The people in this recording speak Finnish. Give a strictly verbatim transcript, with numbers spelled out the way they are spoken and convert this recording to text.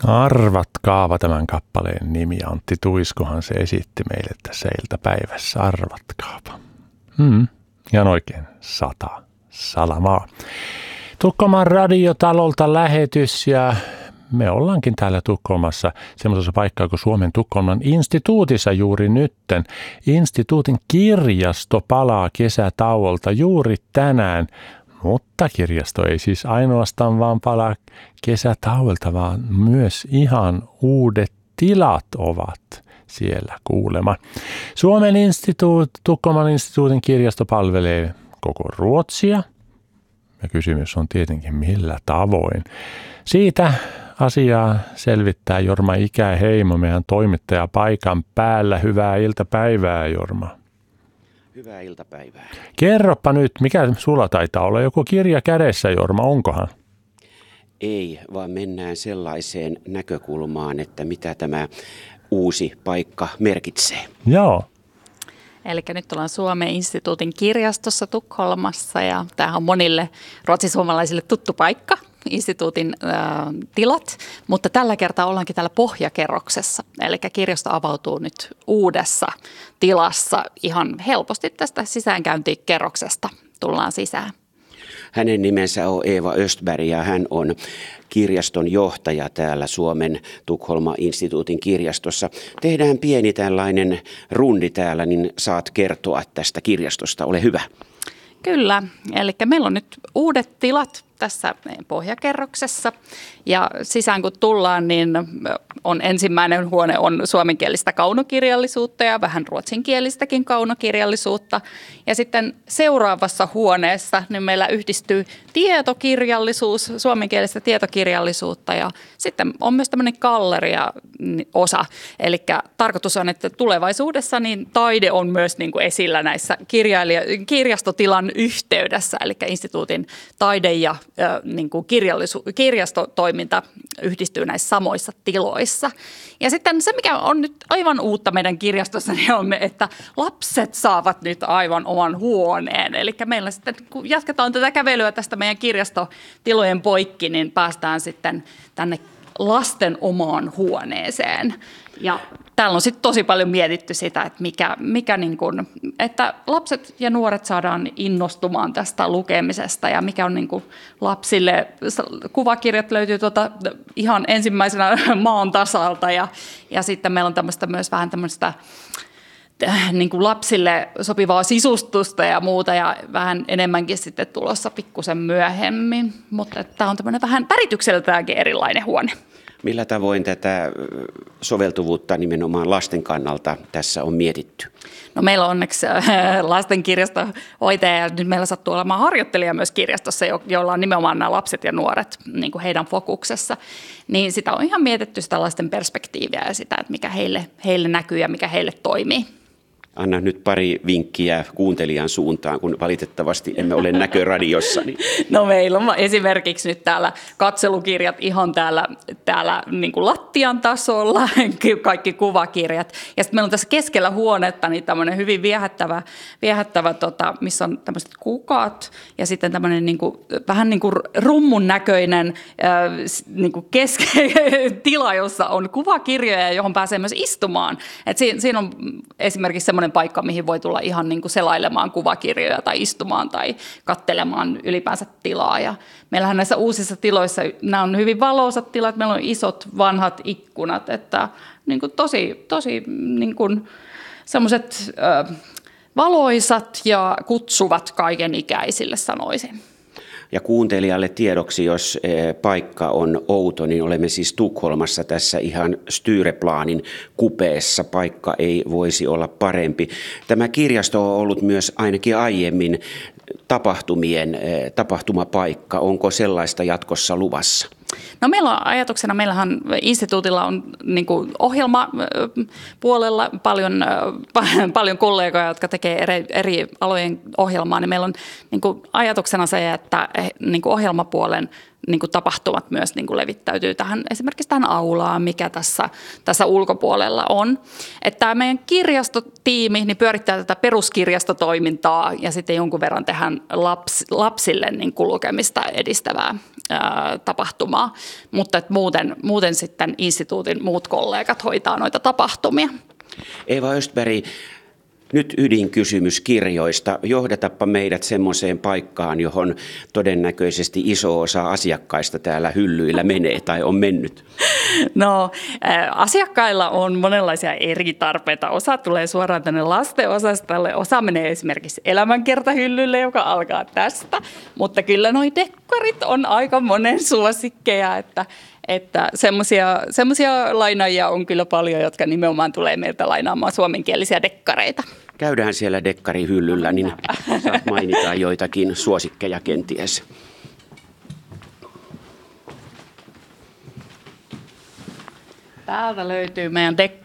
Arvatkaapa tämän kappaleen nimi. Antti Tuiskohan se esitti meille tässä iltapäivässä. Arvatkaapa. Hmm, ihan oikein. Sata salamaa. Tukholman radiotalolta lähetys ja me ollaankin täällä Tukholmassa semmoisessa paikkaa kuin Suomen Tukholman instituutissa juuri nytten. Instituutin kirjasto palaa kesätauolta juuri tänään. Mutta kirjasto ei siis ainoastaan vaan palaa kesätauolta, vaan myös ihan uudet tilat ovat siellä kuulemma. Suomen instituut, Tukholman instituutin kirjasto palvelee koko Ruotsia. Ja kysymys on tietenkin millä tavoin. Siitä asiaa selvittää Jorma Ikäheimo, meidän toimittaja paikan päällä. Hyvää iltapäivää, Jorma. Hyvää iltapäivää. Kerropa nyt, mikä sulla taitaa olla? Joku kirja kädessä, Jorma, onkohan? Ei, vaan mennään sellaiseen näkökulmaan, että mitä tämä uusi paikka merkitsee. Joo. Eli nyt ollaan Suomen instituutin kirjastossa Tukholmassa ja tämähän on monille ruotsisuomalaisille tuttu paikka, instituutin äh, tilat, mutta tällä kertaa ollaankin täällä pohjakerroksessa. Eli kirjasto avautuu nyt uudessa tilassa ihan helposti tästä sisäänkäyntikerroksesta tullaan sisään. Hänen nimensä on Eeva Östberg ja hän on kirjaston johtaja täällä Suomen Tukholman instituutin kirjastossa. Tehdään pieni tällainen rundi täällä, niin saat kertoa tästä kirjastosta. Ole hyvä. Kyllä, eli meillä on nyt uudet tilat tässä pohjakerroksessa ja sisään kun tullaan, niin on ensimmäinen huone on suomenkielistä kaunokirjallisuutta ja vähän ruotsinkielistäkin kaunokirjallisuutta. Ja sitten seuraavassa huoneessa niin meillä yhdistyy tietokirjallisuus, suomenkielistä tietokirjallisuutta ja sitten on myös tämmöinen galleria-osa. Eli tarkoitus on, että tulevaisuudessa niin taide on myös niin kuin esillä näissä kirjailija- kirjastotilan yhteydessä, eli instituutin taide ja niin kuin kirjallisu- kirjastotoiminta yhdistyy näissä samoissa tiloissa. Ja sitten se, mikä on nyt aivan uutta meidän kirjastossa, niin on, että lapset saavat nyt aivan oman huoneen. Eli meillä sitten, kun jatketaan tätä kävelyä tästä meidän kirjastotilojen poikki, niin päästään sitten tänne lasten omaan huoneeseen. Ja täällä on sitten tosi paljon mietitty sitä, että, mikä, mikä niin kuin, että lapset ja nuoret saadaan innostumaan tästä lukemisesta ja mikä on niin kuin lapsille, kuvakirjat löytyy tuota ihan ensimmäisenä maan tasalta ja, ja sitten meillä on tämmöistä myös vähän tämmöistä niin kuin lapsille sopivaa sisustusta ja muuta ja vähän enemmänkin sitten tulossa pikkusen myöhemmin, mutta tämä on tämmöinen vähän väritykseltäänkin erilainen huone. Millä tavoin tätä soveltuvuutta nimenomaan lasten kannalta tässä on mietitty? No meillä on onneksi lastenkirjastohoitaja ja nyt meillä sattuu olemaan harjoittelija myös kirjastossa, jolla on nimenomaan nämä lapset ja nuoret niin kuin heidän fokuksessa. Niin sitä on ihan mietitty sitä lasten perspektiiviä ja sitä, että mikä heille, heille näkyy ja mikä heille toimii. Anna nyt pari vinkkiä kuuntelijan suuntaan, kun valitettavasti emme ole näköradiossa. Niin. No meillä on esimerkiksi nyt täällä katselukirjat ihan täällä, täällä niin kuin lattian tasolla, kaikki kuvakirjat. Ja sitten meillä on tässä keskellä huonetta niin tämmöinen hyvin viehättävä, viehättävä tota, missä on tämmöiset kukat ja sitten tämmöinen niin kuin, vähän niin kuin rummun näköinen äh, niin kuin keske- tila, jossa on kuvakirjoja, johon pääsee myös istumaan. Et siinä, siinä on esimerkiksi semmoinen paikka, mihin voi tulla ihan niin kuin selailemaan kuvakirjoja tai istumaan tai katselemaan ylipäänsä tilaa. Ja meillähän näissä uusissa tiloissa, nämä on hyvin valoisat tilat, meillä on isot vanhat ikkunat, että niin kuin tosi, tosi niin kuin semmoiset ö, valoisat ja kutsuvat kaiken ikäisille, sanoisin. Ja kuuntelijalle tiedoksi, jos paikka on outo, niin olemme siis Tukholmassa tässä ihan Stureplanin kupeessa. Paikka ei voisi olla parempi. Tämä kirjasto on ollut myös ainakin aiemmin tapahtumien tapahtumapaikka. Onko sellaista jatkossa luvassa? No meillä on ajatuksena, meillähän instituutilla on niin kuin ohjelmapuolella paljon, paljon kollegoja, jotka tekee eri, eri alojen ohjelmaa, niin meillä on niin kuin ajatuksena se, että niin kuin ohjelmapuolen niin kuin tapahtumat myös niin kuin levittäytyy tähän, esimerkiksi tähän aulaan, mikä tässä, tässä ulkopuolella on. Että tämä meidän kirjastotiimi niin pyörittää tätä peruskirjastotoimintaa ja sitten jonkun verran tehdään laps, lapsille niin kuin lukemista edistävää ää, tapahtumaa, mutta että muuten, muuten sitten instituutin muut kollegat hoitaa noita tapahtumia. Eeva Östberg, nyt ydinkysymys kirjoista. Johdatappa meidät semmoiseen paikkaan, johon todennäköisesti iso osa asiakkaista täällä hyllyillä menee tai on mennyt. No, asiakkailla on monenlaisia eri tarpeita. Osa tulee suoraan tänne lastenosastolle, osa menee esimerkiksi elämänkertahyllylle, joka alkaa tästä. Mutta kyllä noi dekkarit on aika monen suosikkeja, että Että semmoisia lainaajia on kyllä paljon, jotka nimenomaan tulee meiltä lainaamaan suomenkielisiä dekkareita. Käydään siellä dekkarihyllyllä, niin saat mainita joitakin suosikkeja kenties. Täältä löytyy meidän dek-